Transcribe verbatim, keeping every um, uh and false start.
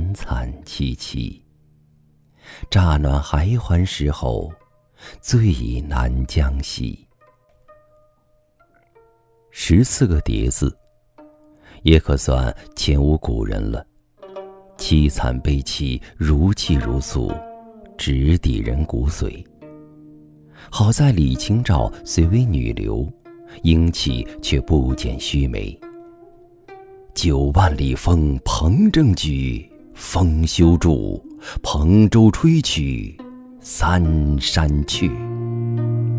惨惨戚戚。乍暖还还时候，最难将息。十四个叠字，也可算前无古人了。凄惨悲戚，如泣如诉，直抵人骨髓。好在李清照虽为女流，英气却不减须眉。九万里风蓬正举，风休住，蓬舟吹去三山去。